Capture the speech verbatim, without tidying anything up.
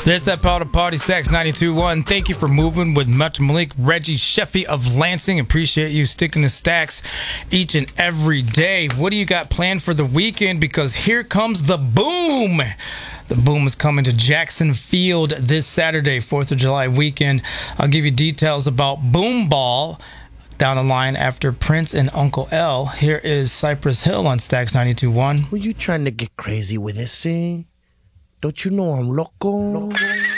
There's that part of Party Stacks ninety-two point one. Thank you for moving with Much Malik, Reggie Sheffy of Lansing. Appreciate you sticking to Stacks each and every day. What do you got planned for the weekend? Because here comes the boom. The boom is coming to Jackson Field this Saturday, fourth of July weekend. I'll give you details about Boom Ball down the line after Prince and Uncle L. Here is Cypress Hill on Stacks ninety-two point one. Were you trying to get crazy with this, see? Don't you know I'm loco? loco?